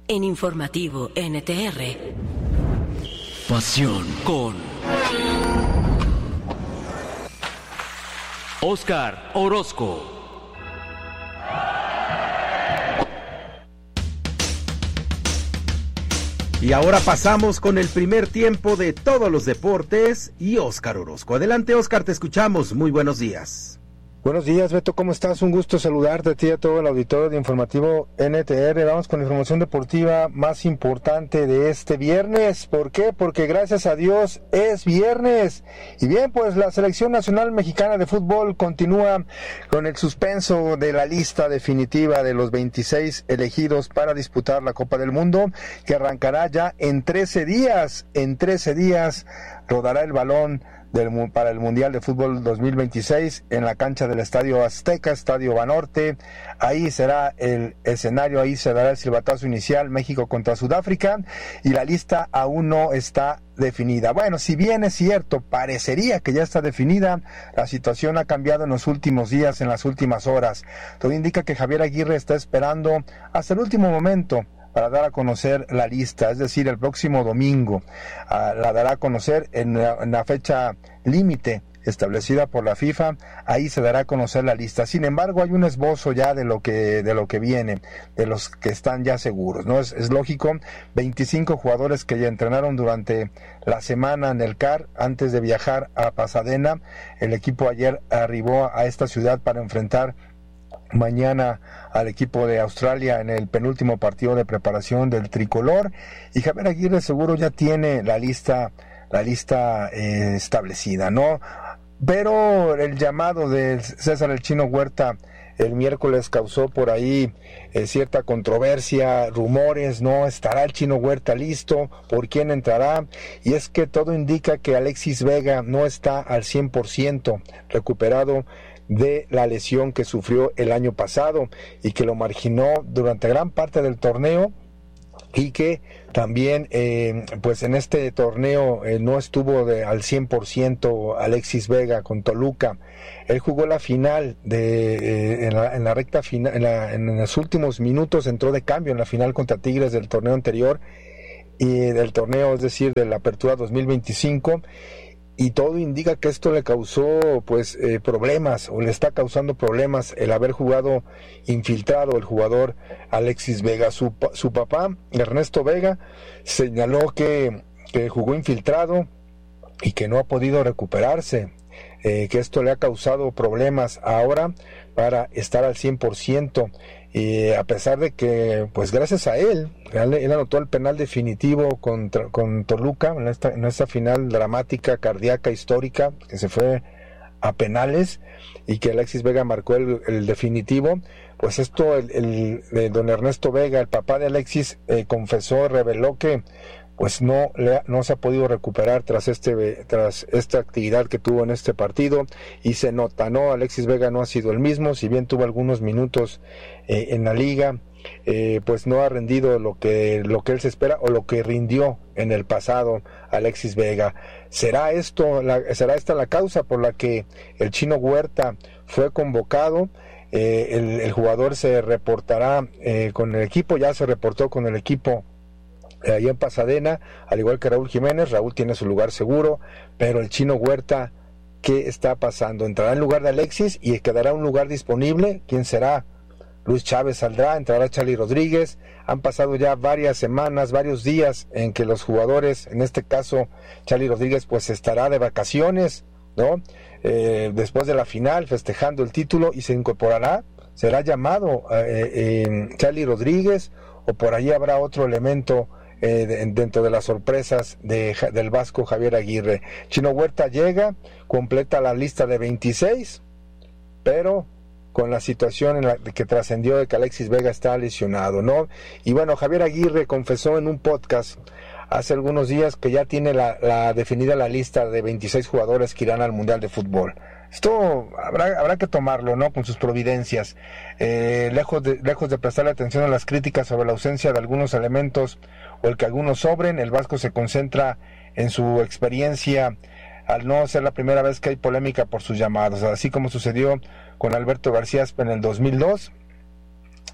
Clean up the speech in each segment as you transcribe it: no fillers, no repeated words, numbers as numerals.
En Informativo NTR. Pasión con Óscar Orozco. Y ahora pasamos con el primer tiempo de todos los deportes y Óscar Orozco. Adelante, Óscar, te escuchamos. Muy buenos días. Buenos días, Beto, ¿cómo estás? Un gusto saludarte a ti y a todo el auditorio de Informativo NTR. Vamos con la información deportiva más importante de este viernes. ¿Por qué? Porque gracias a Dios es viernes. Y bien, pues la Selección Nacional Mexicana de Fútbol continúa con el suspenso de la lista definitiva de los 26 elegidos para disputar la Copa del Mundo, que arrancará ya en 13 días. En 13 días rodará el balón para el Mundial de Fútbol 2026 en la cancha del Estadio Azteca, Estadio Banorte. Ahí será el escenario, ahí se dará el silbatazo inicial, México contra Sudáfrica, y la lista aún no está definida. Bueno, si bien es cierto, parecería que ya está definida, la situación ha cambiado en los últimos días, en las últimas horas. Todo indica que Javier Aguirre está esperando hasta el último momento para dar a conocer la lista, es decir, el próximo domingo la dará a conocer en la fecha límite establecida por la FIFA. Ahí se dará a conocer la lista. Sin embargo, hay un esbozo ya de lo que viene, de los que están ya seguros, ¿no? Es lógico, 25 jugadores que ya entrenaron durante la semana en el CAR antes de viajar a Pasadena. El equipo ayer arribó a esta ciudad para enfrentar mañana al equipo de Australia en el penúltimo partido de preparación del tricolor, y Javier Aguirre seguro ya tiene la lista establecida, ¿no? Pero el llamado de César el Chino Huerta el miércoles causó por ahí cierta controversia, rumores, ¿no? ¿Estará el Chino Huerta listo? ¿Por quién entrará? Y es que todo indica que Alexis Vega no está al 100% recuperado de la lesión que sufrió el año pasado y que lo marginó durante gran parte del torneo, y que también pues en este torneo no estuvo al 100% Alexis Vega con Toluca. Él jugó la final en la recta final, en los últimos minutos entró de cambio en la final contra Tigres del torneo anterior, y del torneo, es decir, de la Apertura 2025, y todo indica que esto le causó problemas, o le está causando problemas el haber jugado infiltrado el jugador Alexis Vega. Su papá, Ernesto Vega, señaló que jugó infiltrado y que no ha podido recuperarse, que esto le ha causado problemas ahora para estar al 100%, y a pesar de que, pues gracias a él anotó el penal definitivo con Toluca en esta final dramática, cardíaca, histórica, que se fue a penales, y que Alexis Vega marcó el definitivo. Pues esto, don Ernesto Vega, el papá de Alexis, reveló que pues no se ha podido recuperar tras esta actividad que tuvo en este partido, y se nota, ¿no? Alexis Vega no ha sido el mismo, si bien tuvo algunos minutos en la liga, pues no ha rendido lo que él se espera, o lo que rindió en el pasado Alexis Vega. ¿Será esta la causa por la que el Chino Huerta fue convocado? El jugador se reportará con el equipo, ya se reportó con el equipo ahí en Pasadena, al igual que Raúl Jiménez. Raúl tiene su lugar seguro, pero el Chino Huerta, ¿qué está pasando? ¿Entrará en lugar de Alexis y quedará un lugar disponible? ¿Quién será? Luis Chávez saldrá, entrará Charly Rodríguez. Han pasado ya varias semanas, varios días en que los jugadores, en este caso Charly Rodríguez, pues estará de vacaciones, ¿no? Después de la final, festejando el título, y se incorporará, será llamado Charly Rodríguez, o por ahí habrá otro elemento dentro de las sorpresas del vasco Javier Aguirre. Chino Huerta llega, completa la lista de 26, pero con la situación que trascendió de que Alexis Vega está lesionado, ¿no? Y bueno, Javier Aguirre confesó en un podcast hace algunos días que ya tiene definida la lista de 26 jugadores que irán al Mundial de Fútbol. Esto habrá que tomarlo, ¿no?, con sus providencias. Lejos de prestarle atención a las críticas sobre la ausencia de algunos elementos o el que algunos sobren, el vasco se concentra en su experiencia, al no ser la primera vez que hay polémica por sus llamados, así como sucedió con Alberto García en el 2002,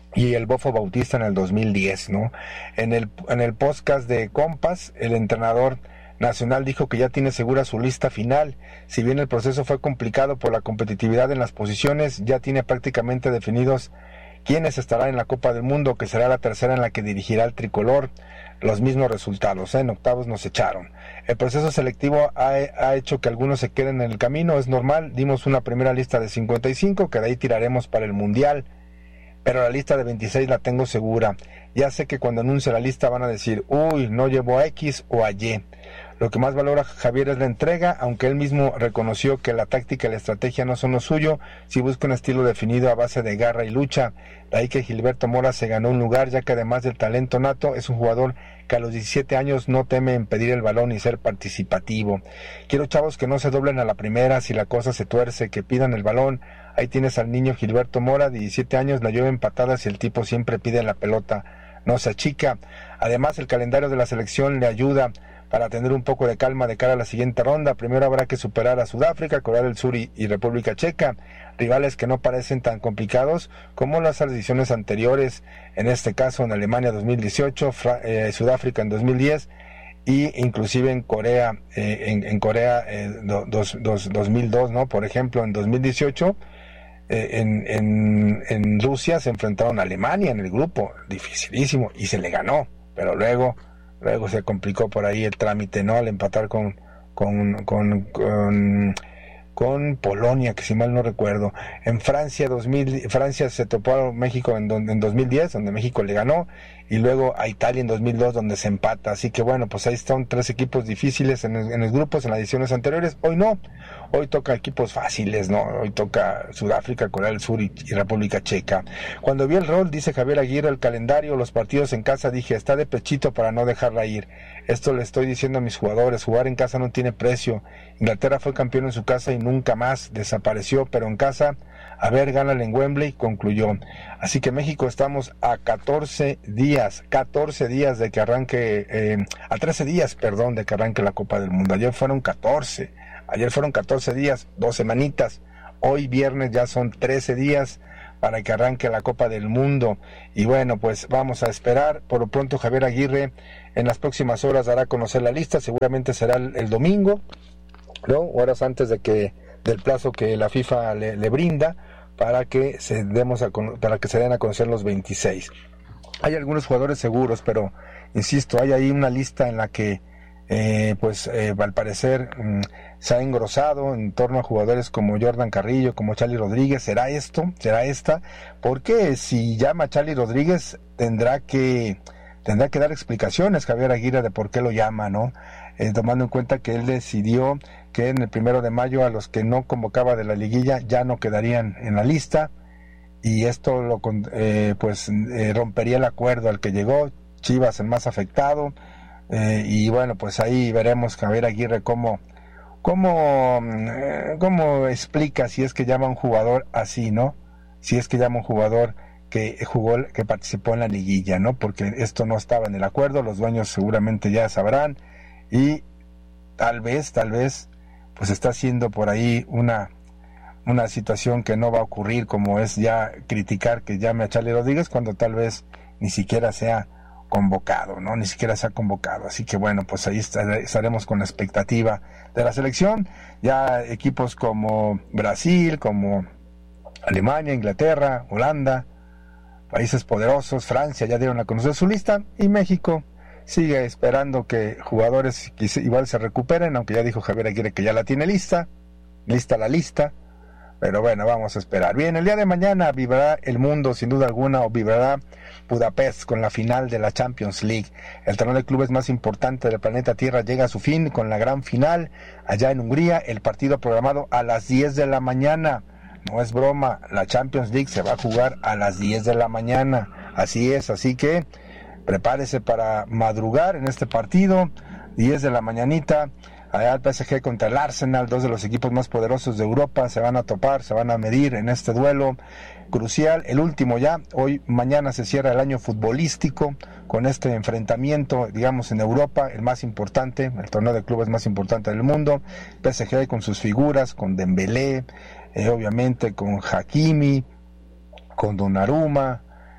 y el Bofo Bautista en el 2010, ¿no? En el podcast de Compas, el entrenador nacional dijo que ya tiene segura su lista final. Si bien el proceso fue complicado por la competitividad en las posiciones, ya tiene prácticamente definidos quiénes estarán en la Copa del Mundo, que será la tercera en la que dirigirá el tricolor. Los mismos resultados, en octavos nos echaron. El proceso selectivo ha hecho que algunos se queden en el camino, es normal. Dimos una primera lista de 55, que de ahí tiraremos para el Mundial, pero la lista de 26 la tengo segura. Ya sé que cuando anuncie la lista van a decir, uy, no llevó a X o a Y. Lo que más valora Javier es la entrega, aunque él mismo reconoció que la táctica y la estrategia no son lo suyo, si busca un estilo definido a base de garra y lucha. De ahí que Gilberto Mora se ganó un lugar, ya que además del talento nato, es un jugador que a los 17 años no teme en pedir el balón y ser participativo. Quiero chavos que no se doblen a la primera, si la cosa se tuerce, que pidan el balón. Ahí tienes al niño Gilberto Mora, de 17 años, la llueve en patadas y el tipo siempre pide la pelota, no se achica. Además, el calendario de la selección le ayuda para tener un poco de calma de cara a la siguiente ronda. Primero habrá que superar a Sudáfrica, Corea del Sur y República Checa, rivales que no parecen tan complicados como las ediciones anteriores, en este caso en Alemania 2018, Sudáfrica en 2010, y inclusive en Corea, en Corea 2002, ¿no? Por ejemplo, en 2018, en Rusia se enfrentaron a Alemania en el grupo, dificilísimo, y se le ganó, pero luego se complicó por ahí el trámite, ¿no? Al empatar con Polonia, que si mal no recuerdo. En Francia Francia se topó a México en 2010, donde México le ganó, y luego a Italia en 2002, donde se empata. Así que bueno, pues ahí están tres equipos difíciles en los grupos, en las ediciones anteriores. Hoy no, hoy toca equipos fáciles, ¿no? Hoy toca Sudáfrica, Corea del Sur y República Checa. Cuando vi el rol, dice Javier Aguirre, el calendario, los partidos en casa, dije, está de pechito para no dejarla ir. Esto le estoy diciendo a mis jugadores, jugar en casa no tiene precio. Inglaterra fue campeón en su casa y nunca más desapareció, pero en casa, a ver, gánale en Wembley, concluyó. Así que México estamos a 14 días de que arranque, a 13 días, perdón, de que arranque la Copa del Mundo. Ayer fueron 14 días, 2 semanitas. Hoy viernes ya son 13 días para que arranque la Copa del Mundo. Y bueno, pues vamos a esperar. Por lo pronto Javier Aguirre en las próximas horas dará a conocer la lista, seguramente será el domingo, ¿no? Horas antes del plazo que la FIFA le brinda para que se den a conocer los 26. Hay algunos jugadores seguros, pero insisto, hay ahí una lista en la que al parecer se ha engrosado en torno a jugadores como Jordan Carrillo, como Charly Rodríguez. ¿Será esta? Porque si llama a Charly Rodríguez tendrá que dar explicaciones Javier Aguirre de por qué lo llama, ¿no? Tomando en cuenta que él decidió que en el 1 de mayo a los que no convocaba de la liguilla ya no quedarían en la lista, y esto rompería el acuerdo al que llegó. Chivas el más afectado, y bueno, pues ahí veremos Javier Aguirre cómo explica si es que llama a un jugador así, ¿no? Si es que llama a un jugador que participó en la liguilla, ¿no? Porque esto no estaba en el acuerdo, los dueños seguramente ya sabrán, y tal vez pues está haciendo por ahí una situación que no va a ocurrir, como es ya criticar que llame a Charly Rodríguez cuando tal vez ni siquiera sea convocado, ¿no? Ni siquiera se ha convocado. Así que bueno, pues ahí estaremos con la expectativa de la selección. Ya equipos como Brasil, como Alemania, Inglaterra, Holanda, países poderosos, Francia, ya dieron a conocer su lista, y México sigue esperando que jugadores igual se recuperen, aunque ya dijo Javier Aguirre que ya la tiene lista la lista, pero bueno, vamos a esperar. Bien, el día de mañana vibrará el mundo, sin duda alguna, o vibrará Budapest con la final de la Champions League. El torneo de clubes más importante del planeta Tierra llega a su fin con la gran final allá en Hungría, el partido programado a las 10 de la mañana. No es broma, la Champions League se va a jugar a las 10 de la mañana. Así es, así que prepárese para madrugar en este partido, 10 de la mañanita. Allá el PSG contra el Arsenal, dos de los equipos más poderosos de Europa, se van a topar, se van a medir en este duelo crucial, el último ya. Mañana se cierra el año futbolístico con este enfrentamiento, digamos, en Europa, el más importante, el torneo de clubes más importante del mundo. PSG con sus figuras, con Dembélé, obviamente con Hakimi, con Donnarumma,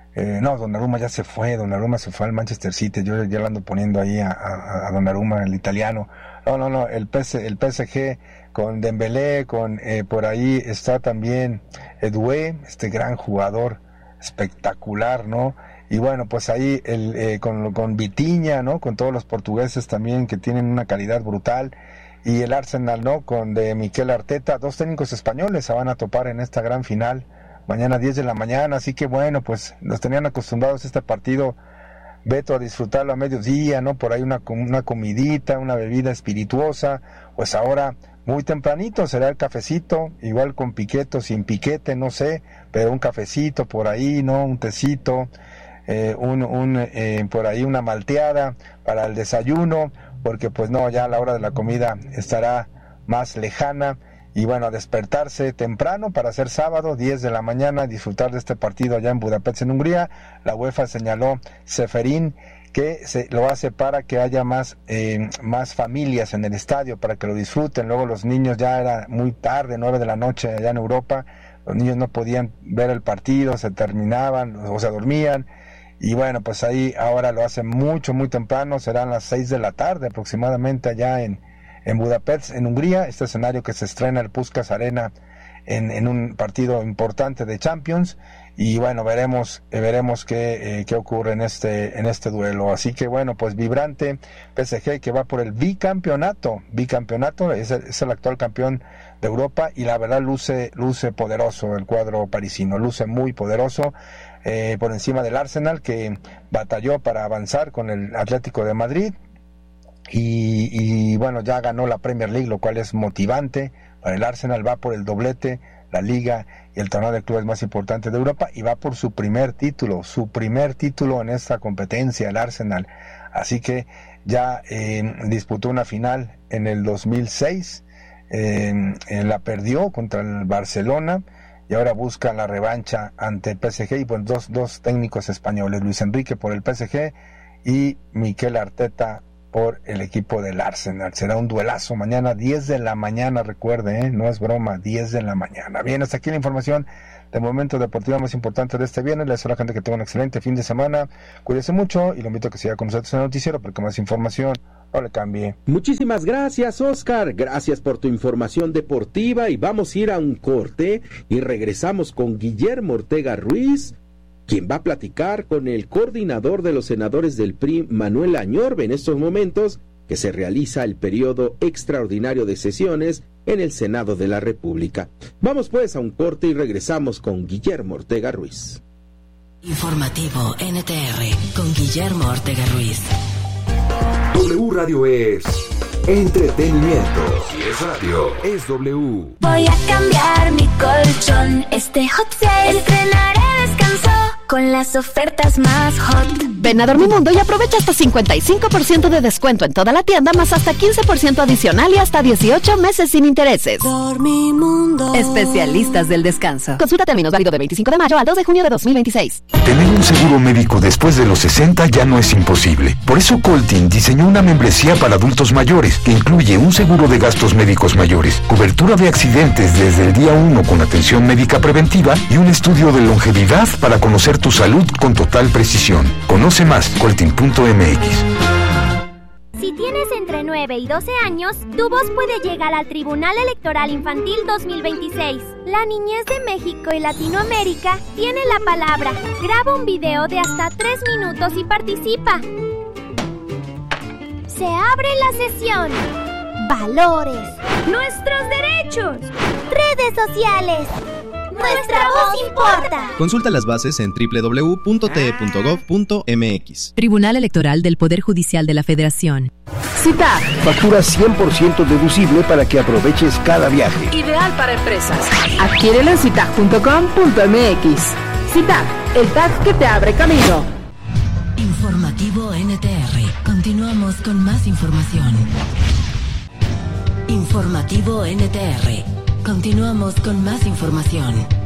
No, Donnarumma ya se fue, Donnarumma se fue al Manchester City, yo ya lo ando poniendo ahí a Donnarumma, el italiano. No, el PSG con Dembélé, por ahí está también Edoué, este gran jugador espectacular, ¿no? Y bueno, pues ahí con Vitinha, ¿no? Con todos los portugueses también que tienen una calidad brutal. Y el Arsenal, ¿no? De Mikel Arteta, 2 técnicos españoles se van a topar en esta gran final mañana 10 de la mañana, así que bueno, pues nos tenían acostumbrados a este partido, Beto, a disfrutarlo a mediodía, ¿no? Por ahí una comidita, una bebida espirituosa, pues ahora muy tempranito será el cafecito, igual con piquete o sin piquete, no sé, pero un cafecito por ahí, ¿no? Un tecito, por ahí una malteada para el desayuno, porque pues no, ya la hora de la comida estará más lejana. Y bueno, a despertarse temprano para ser sábado, 10 de la mañana, disfrutar de este partido allá en Budapest, en Hungría. La UEFA señaló, Ceferín, que lo hace para que haya más familias en el estadio, para que lo disfruten. Luego los niños, ya era muy tarde, 9 de la noche allá en Europa, los niños no podían ver el partido, se terminaban o se dormían. Y bueno, pues ahí ahora lo hacen muy temprano, serán las 6 de la tarde aproximadamente allá en Budapest, en Hungría, este escenario que se estrena el Puskás Arena en un partido importante de Champions. Y bueno, veremos qué ocurre en este duelo. Así que bueno, pues vibrante PSG, que va por el bicampeonato, es el actual campeón de Europa, y la verdad luce poderoso el cuadro parisino, luce muy poderoso, por encima del Arsenal, que batalló para avanzar con el Atlético de Madrid. Y bueno, ya ganó la Premier League, lo cual es motivante para el Arsenal. Va por el doblete, la Liga y el torneo de clubes más importante de Europa, y va por su primer título en esta competencia, el Arsenal. Así que ya disputó una final en el 2006, la perdió contra el Barcelona, y ahora busca la revancha ante el PSG. Y pues dos técnicos españoles, Luis Enrique por el PSG y Mikel Arteta por el equipo del Arsenal. Será un duelazo mañana 10 de la mañana, recuerde, no es broma, 10 de la mañana. Bien, hasta aquí la información de momento deportivo más importante de este viernes. Les deseo a la gente que tenga un excelente fin de semana, cuídese mucho y lo invito a que siga con nosotros en el noticiero, porque más información no le cambie. Muchísimas gracias, Oscar, gracias por tu información deportiva, y vamos a ir a un corte y regresamos con Guillermo Ortega Ruiz, quien va a platicar con el coordinador de los senadores del PRI, Manuel Añorbe, en estos momentos que se realiza el periodo extraordinario de sesiones en el Senado de la República. Vamos pues a un corte y regresamos con Guillermo Ortega Ruiz. Informativo NTR con Guillermo Ortega Ruiz. W Radio es entretenimiento. Si es radio, es W. Voy a cambiar mi colchón. Este hot sale estrenaré descanso con las ofertas más hot. Ven a Dormimundo y aprovecha hasta 55% de descuento en toda la tienda, más hasta 15% adicional y hasta 18 meses sin intereses. Dormimundo. Especialistas del descanso. Consulta términos, válido de 25 de mayo al 2 de junio de 2026. Tener un seguro médico después de los 60 ya no es imposible. Por eso Coltin diseñó una membresía para adultos mayores que incluye un seguro de gastos médicos mayores, cobertura de accidentes desde el día 1 con atención médica preventiva y un estudio de longevidad para conocer tu salud con total precisión. Conoce más, Coltin.mx. Si tienes entre 9 y 12 años, tu voz puede llegar al Tribunal Electoral Infantil 2026. La niñez de México y Latinoamérica tiene la palabra. Graba un video de hasta 3 minutos y participa. Se abre la sesión. Valores. Nuestros derechos. Redes sociales. Nuestra voz importa. Consulta las bases en www.te.gov.mx. Tribunal Electoral del Poder Judicial de la Federación. CITAG. Factura 100% deducible para que aproveches cada viaje. Ideal para empresas. Adquiérelo en citag.com.mx. CITAG, el tag que te abre camino. Informativo NTR. Continuamos con más información. Informativo NTR. Continuamos con más información.